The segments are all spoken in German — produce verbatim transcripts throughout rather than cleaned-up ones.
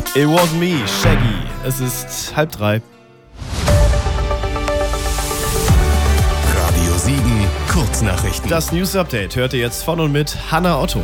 It was me, Shaggy. Es ist halb drei. Radio Siegen, Kurznachrichten. Das News Update hört ihr jetzt von und mit Hannah Otto.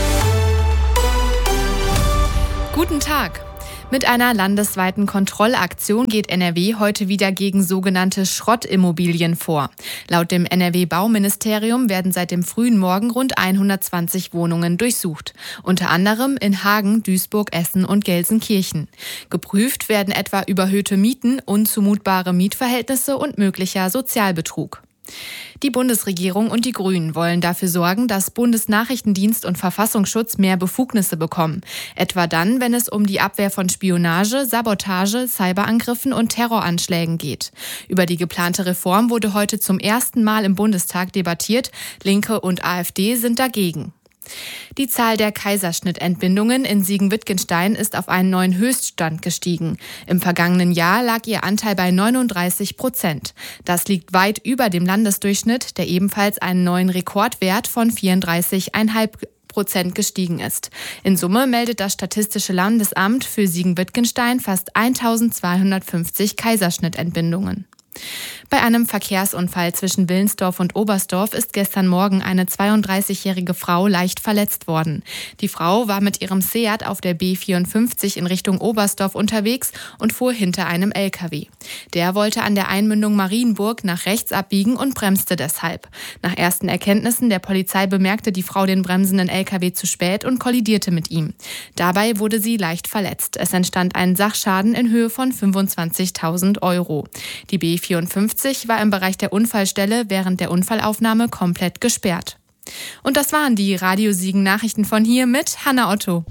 Guten Tag. Mit einer landesweiten Kontrollaktion geht N R W heute wieder gegen sogenannte Schrottimmobilien vor. Laut dem N R W-Bauministerium werden seit dem frühen Morgen rund hundertzwanzig Wohnungen durchsucht. Unter anderem in Hagen, Duisburg, Essen und Gelsenkirchen. Geprüft werden etwa überhöhte Mieten, unzumutbare Mietverhältnisse und möglicher Sozialbetrug. Die Bundesregierung und die Grünen wollen dafür sorgen, dass Bundesnachrichtendienst und Verfassungsschutz mehr Befugnisse bekommen. Etwa dann, wenn es um die Abwehr von Spionage, Sabotage, Cyberangriffen und Terroranschlägen geht. Über die geplante Reform wurde heute zum ersten Mal im Bundestag debattiert. Linke und AfD sind dagegen. Die Zahl der Kaiserschnittentbindungen in Siegen-Wittgenstein ist auf einen neuen Höchststand gestiegen. Im vergangenen Jahr lag ihr Anteil bei neununddreißig Prozent. Das liegt weit über dem Landesdurchschnitt, der ebenfalls einen neuen Rekordwert von vierunddreißig Komma fünf Prozent gestiegen ist. In Summe meldet das Statistische Landesamt für Siegen-Wittgenstein fast eintausendzweihundertfünfzig Kaiserschnittentbindungen. Bei einem Verkehrsunfall zwischen Willensdorf und Oberstdorf ist gestern Morgen eine zweiunddreißigjährige Frau leicht verletzt worden. Die Frau war mit ihrem Seat auf der B vierundfünfzig in Richtung Oberstdorf unterwegs und fuhr hinter einem L K W. Der wollte an der Einmündung Marienburg nach rechts abbiegen und bremste deshalb. Nach ersten Erkenntnissen der Polizei bemerkte die Frau den bremsenden L K W zu spät und kollidierte mit ihm. Dabei wurde sie leicht verletzt. Es entstand ein Sachschaden in Höhe von fünfundzwanzigtausend Euro. Die B vierundfünfzig war im Bereich der Unfallstelle während der Unfallaufnahme komplett gesperrt. Und das waren die Radio Siegen Nachrichten von hier mit Hannah Otto.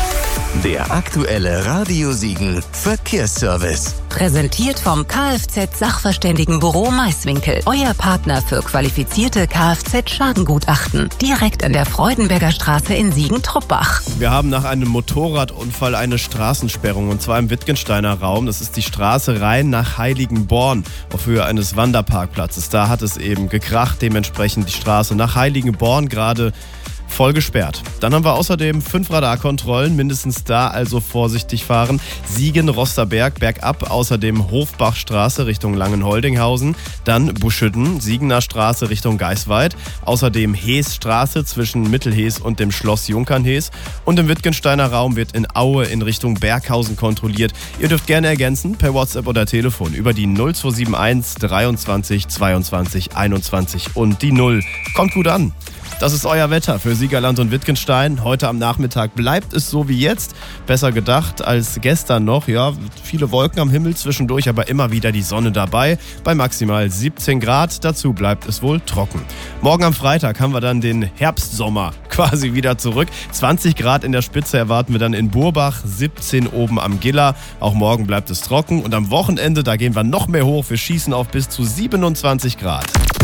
Der aktuelle Radio Siegen Verkehrsservice. Präsentiert vom Kfz-Sachverständigenbüro Maiswinkel. Euer Partner für qualifizierte Kfz-Schadengutachten. Direkt an der Freudenberger Straße in Siegen-Truppach. Wir haben nach einem Motorradunfall eine Straßensperrung, und zwar im Wittgensteiner Raum. Das ist die Straße rein nach Heiligenborn auf Höhe eines Wanderparkplatzes. Da hat es eben gekracht, dementsprechend die Straße nach Heiligenborn gerade voll gesperrt. Dann haben wir außerdem fünf Radarkontrollen, mindestens da also vorsichtig fahren. Siegen, Rosterberg, bergab, außerdem Hofbachstraße Richtung Langenholdinghausen, dann Buschütten, Siegener Straße Richtung Geisweid, außerdem Heesstraße zwischen Mittelhees und dem Schloss Junkernhees, und im Wittgensteiner Raum wird in Aue in Richtung Berghausen kontrolliert. Ihr dürft gerne ergänzen per WhatsApp oder Telefon über die null zwei sieben eins dreiundzwanzig zweiundzwanzig einundzwanzig und die null. Kommt gut an. Das ist euer Wetter für Siegerland und Wittgenstein. Heute am Nachmittag bleibt es so wie jetzt. Besser gedacht als gestern noch. Ja, viele Wolken am Himmel zwischendurch, aber immer wieder die Sonne dabei. Bei maximal siebzehn Grad. Dazu bleibt es wohl trocken. Morgen am Freitag haben wir dann den Herbstsommer quasi wieder zurück. zwanzig Grad in der Spitze erwarten wir dann in Burbach, siebzehn oben am Giller. Auch morgen bleibt es trocken. Und am Wochenende, da gehen wir noch mehr hoch. Wir schießen auf bis zu siebenundzwanzig Grad.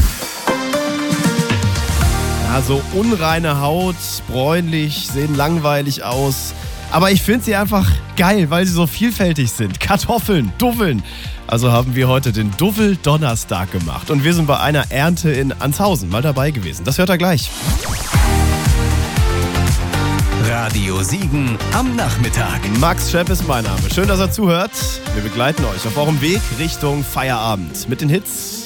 Also unreine Haut, bräunlich, sehen langweilig aus. Aber ich finde sie einfach geil, weil sie so vielfältig sind. Kartoffeln, Duffeln. Also haben wir heute den Duffel-Donnerstag gemacht. Und wir sind bei einer Ernte in Anshausen mal dabei gewesen. Das hört ihr gleich. Radio Siegen am Nachmittag. Max Schepp ist mein Name. Schön, dass ihr zuhört. Wir begleiten euch auf eurem Weg Richtung Feierabend mit den Hits